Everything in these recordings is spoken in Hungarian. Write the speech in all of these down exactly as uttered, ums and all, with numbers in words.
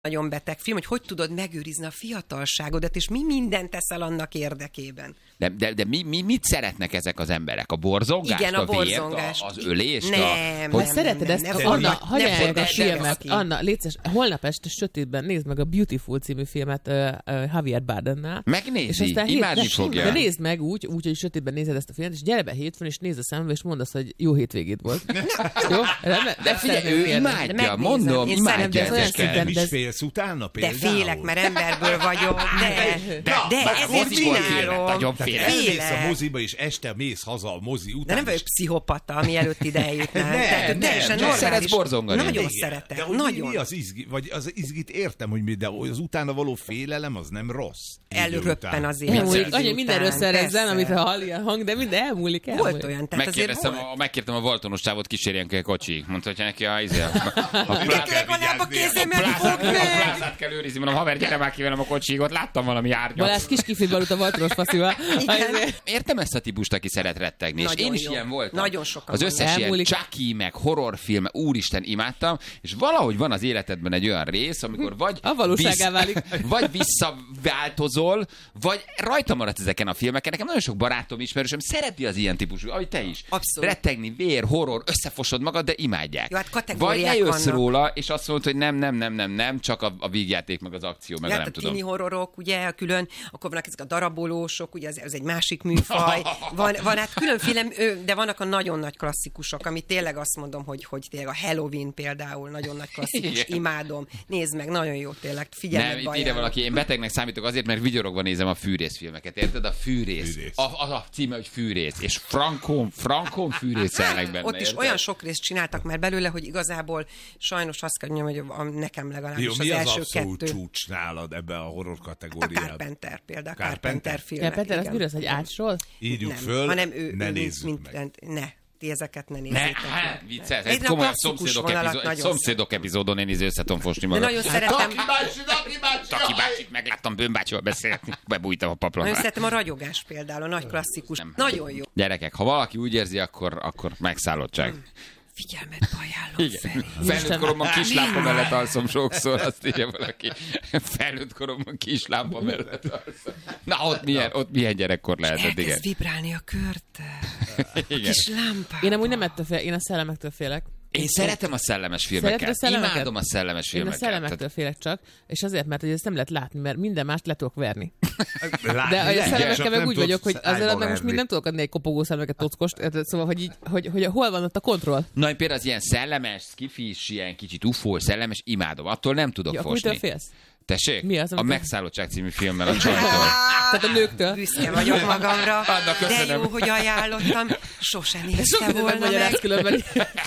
nagyon beteg film, hogy hogy tudod megőrizni a fiatalságodat, és mi mindent teszel annak érdekében. De, de, de mi, mi, mit szeretnek ezek az emberek? A borzongást, Igen, a, a vért, borzongást. A, az ölést? Nem, a, nem, Hogy nem, szereted nem, ezt? nem, Az nem, Anna, nem, hagyj nem, el nem, a nem, filmet. nem, Anna, légy szíves, holnap este sötétben nézd meg a Beautiful című filmet uh, uh, Javier Bardennel. Megnézi, és aztán imádni hét, fogja. De nézd meg úgy, úgy, hogy sötétben nézed ezt a filmet, és gyere be hétfőn, és nézd a szembe, és mondd azt, hogy jó hétvégét volt. Jó? De, de figyelj, ő imádja, mondom, én imádja olyan ezeket. szinten, Nem is de- félsz utána De például? félek, mert emberből vagyok, de, de, de már ezért moziból félek, csinálom. nagyon Tehát félek. elmész a Félek. moziba, és este mész haza a mozi után. De nem vagyok és- pszichopata, mielőtt ide eljutnál. Nem, Tehát, nem, teljesen csak normális. szeretsz borzongani. Nagyon Igen, szeretek, de hogy nagyon. Mi az izgi, vagy az izgit értem, hogy mi, de az utána való félelem az nem rossz. Idő Elröppen után. az élet. Elmúlik, idő anya mindenről után, szerezzen, persze. amit hall ilyen hang, de minden elmúlik, elmúlik. Volt olyan, tehát azért Megkérdeztem, volt. a, megkértem a Valtonos csávot, kísérjen ki a kocsi. Mondta, hogy neki a, izé, a, a, Miért legalább a kézemet plázát, fog a meg? plázát kell őrizni. Mondom, haver, gyere már ki velem a kocsiig, ott láttam valami árnyat. Balázs kis kifit a Valtonos faszival. Értem ezt a típust, aki szeret rettegni, és Nagyon én is jó. ilyen voltam. Nagyon sokan Az összes vannak. ilyen Elmúlik. Chucky, meg horrorfilm, úristen, imádtam, és valahogy van az életedben egy olyan rész, amikor vagy A valóságá válik. vagy visszaváltozol, vagy rajta maradsz ezeken a filmeken. Nekem nagyon sok barátom, ismerősöm szereti az ilyen típusú, ahogy te is. Abszolút. Rettegni, vér, horror, összefosod magad, de imádják. Jó, hát vagy kategóriák lejössz vannak. róla, és azt mondod, hogy nem, nem, nem, nem, nem, csak a, a vígjáték, meg az akció, meg a Hát nem a tudom. tini horrorok, ugye, a külön, akkor vannak ezek a darabolósok, ugye ez, ez egy másik műfaj. Van, van hát különféle, ö, de vannak a nagyon nagy klasszikusok, ami tényleg azt mondom, hogy, hogy tényleg a Halloween például nagyon nagy klasszikus, Igen. imádom. Nézd meg, nagyon jó tényleg, Nem, figyelmetbe itt írja ajánlom. valaki, én betegnek számítok azért, mert vigyorogva nézem a fűrészfilmeket, érted? A fűrész. Fűrész. A, az a címe, hogy fűrész. És frankon, frankon fűrészelnek benne. Ott is érted? olyan sok részt csináltak már belőle, hogy igazából sajnos azt kell mondjam, hogy a, nekem legalábbis Jó, az mi az első abszolút kettő. csúcs nálad ebbe a horror A kategóriában? Carpenter például, Carpenter? Carpenter Ja, filmek. Peter, az igen. miről az, egy ácsról? Írjuk Nem, föl, hanem ő, ne ő nézzük mint, meg. mint, ne, ti ezeket ne Ne, nézzétek. hát, vicces. Én Egy a komolyabb klasszikus szomszédok, vonalat epizód, egy nagyon szomszédok epizódon én izé össze tudom fosni De magam. nagyon szeretem, Taki bácsi, Taki bácsi! Taki bácsit megláttam bőmbácsival beszélgetni, bebújtam a nagyon paplon. szeretem a ragyogás például, a nagy klasszikus. Nagyon jó. Gyerekek, ha valaki úgy érzi, akkor, akkor megszállottság. Figyelmet ajánlom, Feri. Igen. Felnőtt koromban kislámpa mellett alszom sokszor, azt írja valaki. Felnőtt koromban kislámpa mellett alszom. Na, ott milyen, ott milyen gyerekkor lehetett, igen. Elkezd vibrálni a kört. Igen. Kis lámpák. Én amúgy nem ettől félek, én a szellemektől félek. Én szeretem a szellemes filmeket. Szereted a szellemeket? Imádom a szellemes Én a filmeket. szellemektől félek csak, és azért, mert hogy ezt nem lehet látni, mert minden mást le tudok verni. Látni De a lehet, szellemekkel csak meg nem úgy tudsz vagyok, hogy ágyba azért meg most verni. mind nem tudok adni egy kopogó szemeket, tockost, érted? Szóval, hogy, így, hogy, hogy hol van ott a kontroll. Na, én például az ilyen szellemes, skifis, ilyen kicsit ufó, szellemes, imádom. Attól nem tudok Ja, akkor mitől fosni. félsz? Tessék? Mi az, A amikor- Megszállottság című filmmel a csajtól. Tehát a nőktől. Büszke vagyok magamra. Anna, De köszönöm. jó, hogy ajánlottam. Sose nézte Sok minden volna megmagyaráz meg. különben.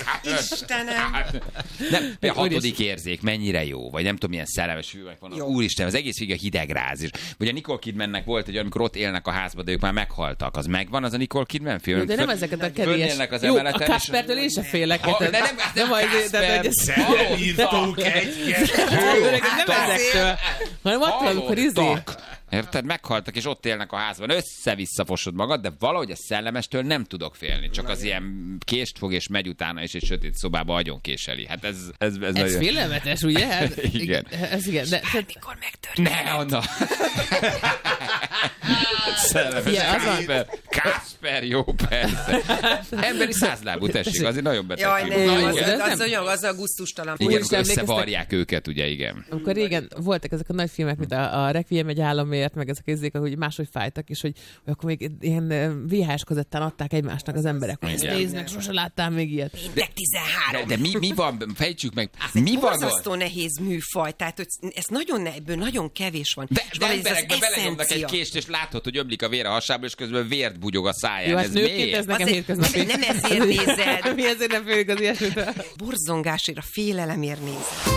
Istenem. Nem, a hatodik érzék, mennyire jó, vagy nem tudom, milyen szellemes filmek vannak. Jó. Úristen, az egész végig a hidegráz is. Vagy a Nicole Kidmannek volt egy, amikor ott élnek a házban, de ők már meghaltak. Az megvan, az a Nicole Kidman film? De nem Föl- ezeket a kedélyes. Fölnyelnek az Jó, a emeleten, és- Kaspertől én se félek. Ha, de érted? nem, nem, majd- Kasper, de- de- ez- halott, Írtunk egy-kettőt. Nem ezektől, hanem attól, amikor izé. Hallottak. Érted? Meghaltak, és ott élnek a házban. Össze-vissza fosod magad, de valahogy a szellemestől nem tudok félni. Csak az ilyen kést fog, és megy utána, és egy sötét szobába agyon késeli. Hát ez, ez, ez, Ez nagyon... félelmetes, ugye? Hát, Igen. Ez igen, de... tehát- Mikor megtörténik? Ne, Anna! Szellemes. Ja, az van. Kásper. Kásper, jó, persze. Emberi százlábú, tessék, azért nagyon beteg Jaj, film. nem, Na, az, igen. az, az, olyan, az a gusztustalan. Igen, Úgy is amikor emlékeztek- összevarják őket, ugye, igen. Amikor régen voltak ezek a nagy filmek, mint a, a Requiem egy államért, meg ezek ezek, hogy máshogy fájtak, és hogy, hogy akkor még ilyen vé há es kazettán adták egymásnak az emberek, hogy ezt Igen. nézd meg, sose láttál még ilyet. Péntek De, tizenhárom. de mi, mi van, fejtsük meg, Ez mi egy van ott? borzasztó nehéz műfaj, tehát hogy ez nagyon, ne, ebből nagyon kevés van. De, És de valahogy ez az emberekbe belenyomnak egy eszencia. kést, és látod, hogy ömlik a vér a hasából, és közben vért bugyog a száján. Jó, hát ez nőként miért? ez nekem Azért- hétköznapi. nem ezért nézed. Mi ezért nem félünk az ilyesmitől. Borzongásért, a félelemért nézed.